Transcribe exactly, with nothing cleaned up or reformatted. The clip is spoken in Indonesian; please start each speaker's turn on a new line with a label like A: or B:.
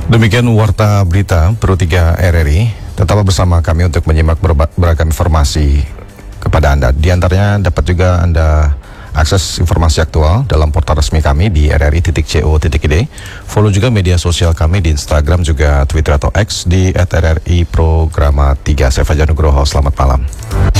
A: Demikian Warta Berita Pro tiga R R I. Tetaplah bersama kami untuk menyimak berba- beragam informasi kepada Anda. Di antaranya dapat juga Anda akses informasi aktual dalam portal resmi kami di r r i titik co titik i d. Follow juga media sosial kami di Instagram, juga Twitter atau X di at r r i programa tiga. Saya Fajar Nugroho, selamat malam.